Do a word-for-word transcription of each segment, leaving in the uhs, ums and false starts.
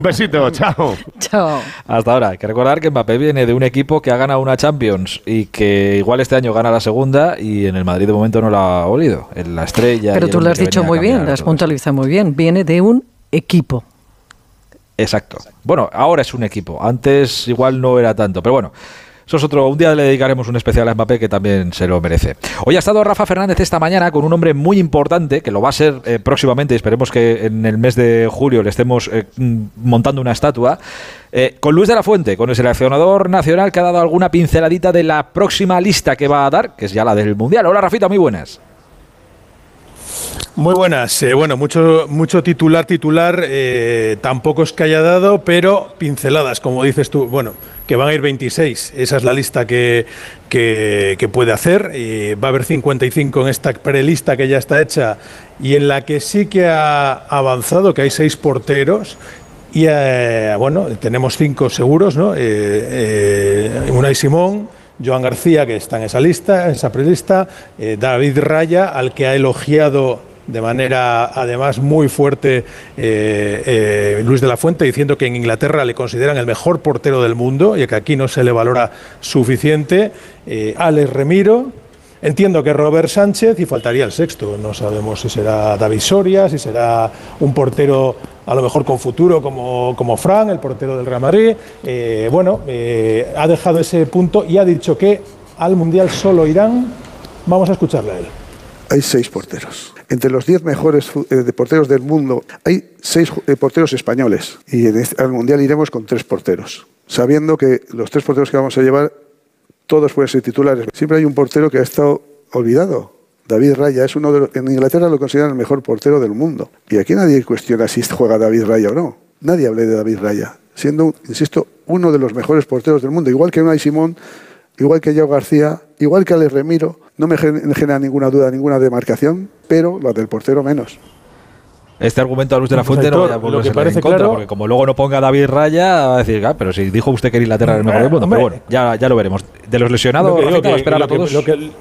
Un besito, chao. Chao. Hasta ahora. Hay que recordar que Mbappé viene de un equipo que ha ganado una Champions y que igual este año gana la segunda, y en el Madrid de momento no la ha olido. En la estrella. Pero tú lo has dicho muy bien, lo has puntualizado muy bien. Viene de un equipo. Exacto. Bueno, ahora es un equipo. Antes igual no era tanto, pero bueno. Eso es otro. Un día le dedicaremos un especial a Mbappé, que también se lo merece. Hoy ha estado Rafa Fernández esta mañana con un hombre muy importante, que lo va a ser eh, próximamente. Esperemos que en el mes de julio le estemos eh, montando una estatua. Eh, con Luis de la Fuente, con el seleccionador nacional, que ha dado alguna pinceladita de la próxima lista que va a dar, que es ya la del Mundial. Hola, Rafita, muy buenas. Muy buenas. Eh, bueno, mucho, mucho titular, titular. Eh, tampoco es que haya dado, pero pinceladas, como dices tú. Bueno, que van a ir veintiséis. Esa es la lista que, que, que puede hacer. Eh, va a haber cincuenta y cinco en esta prelista que ya está hecha y en la que sí que ha avanzado, que hay seis porteros. Y eh, bueno, tenemos cinco seguros, ¿no? Eh, eh, Unai Simón, Joan García, que está en esa lista, en esa prelista, eh, David Raya, al que ha elogiado de manera además muy fuerte eh, eh, Luis de la Fuente, diciendo que en Inglaterra le consideran el mejor portero del mundo y que aquí no se le valora suficiente. eh, Alex Remiro, entiendo que Robert Sánchez, y faltaría el sexto. No sabemos si será David Soria, si será un portero a lo mejor con futuro como, como Fran, el portero del Real Madrid. Eh, bueno, eh, ha dejado ese punto y ha dicho que al Mundial solo irán. Vamos a escucharle a él. Hay seis porteros. Entre los diez mejores eh, porteros del mundo hay seis eh, porteros españoles. Y en este, al Mundial iremos con tres porteros, sabiendo que los tres porteros que vamos a llevar, todos pueden ser titulares. Siempre hay un portero que ha estado olvidado. David Raya es uno de los, en Inglaterra lo consideran el mejor portero del mundo. Y aquí nadie cuestiona si juega David Raya o no. Nadie habla de David Raya, siendo, insisto, uno de los mejores porteros del mundo. Igual que Unai Simón, igual que Joan García, igual que Alex Remiro. No me genera ninguna duda, ninguna demarcación, pero la del portero menos. Este argumento a Luz de la Fuente no voy a lo que parece en contra, claro, porque como luego no ponga David Raya, va a decir, ah, pero si dijo usted que Inglaterra era el mejor del mundo. Pero bueno, ya, ya lo veremos. De los lesionados, Rafita, va a esperar a todos. Lo que,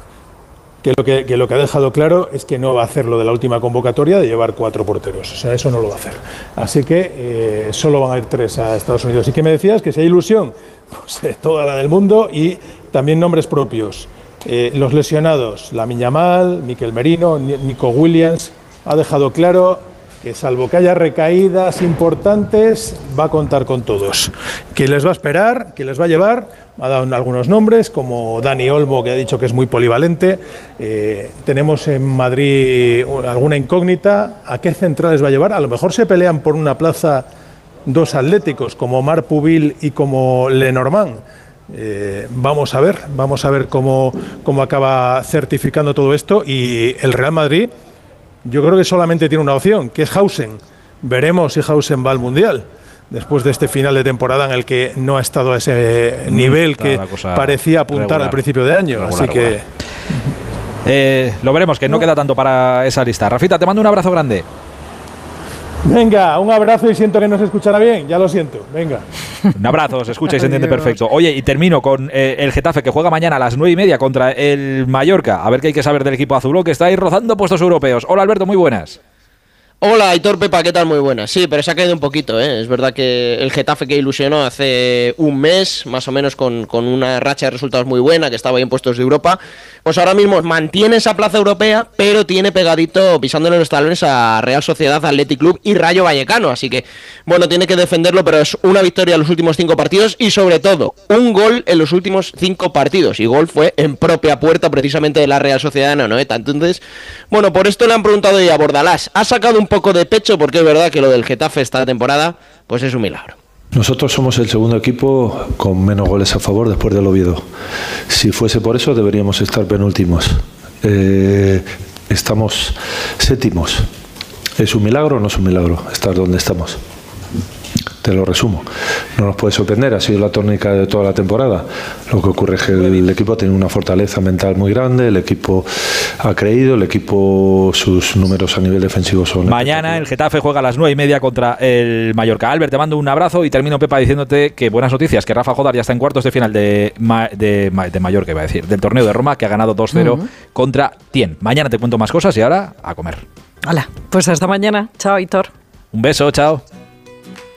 que, lo que, que lo que ha dejado claro es que no va a hacer lo de la última convocatoria de llevar cuatro porteros. O sea, eso no lo va a hacer. Así que eh, solo van a ir tres a Estados Unidos. ¿Y qué me decías? Que si hay ilusión, pues eh, toda la del mundo, y también nombres propios. Eh, los lesionados, Lamine Yamal, Mikel Merino, Nico Williams. Ha dejado claro que salvo que haya recaídas importantes, va a contar con todos. Que les va a esperar, que les va a llevar. Ha dado algunos nombres, como Dani Olmo, que ha dicho que es muy polivalente. Eh, tenemos en Madrid alguna incógnita. ¿A qué centrales va a llevar? A lo mejor se pelean por una plaza dos atléticos, como Marc Pubil y como Lenormand. Eh, vamos a ver, vamos a ver cómo, cómo acaba certificando todo esto. Y el Real Madrid, yo creo que solamente tiene una opción, que es Hausen. Veremos si Hausen va al Mundial, después de este final de temporada en el que no ha estado a ese nivel que parecía apuntar regular, al principio de año. Regular, así regular. que eh, lo veremos, que no, no queda tanto para esa lista. Rafita, te mando un abrazo grande. Venga, un abrazo, y siento que no se escuchará bien, ya lo siento, venga. Un abrazo, se escucha y se entiende perfecto. Oye, y termino con eh, el Getafe, que juega mañana a las nueve y media contra el Mallorca. A ver qué hay que saber del equipo azulón, que está ahí rozando puestos europeos. Hola, Alberto, muy buenas. Hola, Aitor, Pepa, ¿qué tal? Muy buenas. Sí, pero se ha caído un poquito, ¿eh? Es verdad que el Getafe, que ilusionó hace un mes, más o menos, con, con una racha de resultados muy buena, que estaba ahí en puestos de Europa, pues ahora mismo mantiene esa plaza europea, pero tiene pegadito, pisándole los talones, a Real Sociedad, Athletic Club y Rayo Vallecano. Así que, bueno, tiene que defenderlo, pero es una victoria en los últimos cinco partidos y, sobre todo, un gol en los últimos cinco partidos. Y gol fue en propia puerta, precisamente, de la Real Sociedad de Anoeta. Entonces, bueno, por esto le han preguntado ya a Bordalás. Ha sacado un poco de pecho, porque es verdad que lo del Getafe esta temporada pues es un milagro. Nosotros somos el segundo equipo con menos goles a favor después del Oviedo. Si fuese por eso deberíamos estar penúltimos. Eh, estamos séptimos. ¿Es un milagro o no es un milagro estar donde estamos? Te lo resumo. No nos puede sorprender, ha sido la tónica de toda la temporada. Lo que ocurre es que el equipo tiene una fortaleza mental muy grande, el equipo ha creído, el equipo, sus números a nivel defensivo son... Mañana el Getafe juega a las nueve y media contra el Mallorca. Albert, te mando un abrazo y termino, Pepa, diciéndote que buenas noticias, que Rafa Jodar ya está en cuartos de final de, Ma, de, Ma, de Mallorca, iba a decir, del torneo de Roma, que ha ganado dos cero uh-huh. contra Tien. Mañana te cuento más cosas y ahora a comer. Hola, pues hasta mañana. Chao, Aitor. Un beso, chao.